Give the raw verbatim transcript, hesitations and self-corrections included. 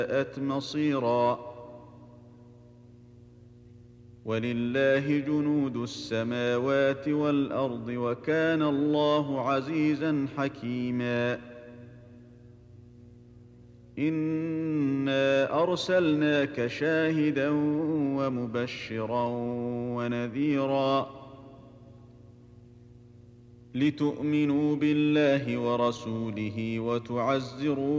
ساءت مصيرا. ولله جنود السماوات والأرض وكان الله عزيزا حكيما. إنا أرسلناك شاهدا ومبشرا ونذيرا لتؤمنوا بالله ورسوله وتعزروه